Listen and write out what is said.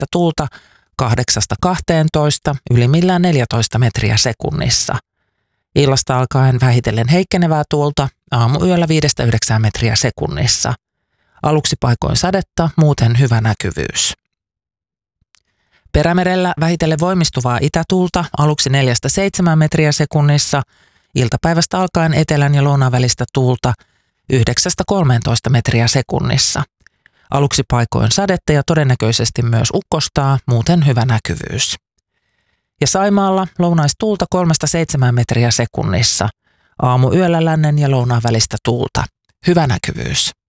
välistä tuulta 8–12, ylimmillään 14 metriä sekunnissa. Illasta alkaen vähitellen heikkenevää tuulta, aamuyöllä 5–9 metriä sekunnissa. Aluksi paikoin sadetta, muuten hyvä näkyvyys. Perämerellä vähitellen voimistuvaa itätuulta, aluksi 4–7 metriä sekunnissa, iltapäivästä alkaen etelän ja lounaan välistä tuulta 9–13 metriä sekunnissa. Aluksi paikoin sadetta ja todennäköisesti myös ukkostaa, muuten hyvä näkyvyys. Ja Saimaalla lounaistuulta 3–7 metriä sekunnissa. Aamuyöllä lännen ja lounaan välistä tuulta. Hyvä näkyvyys.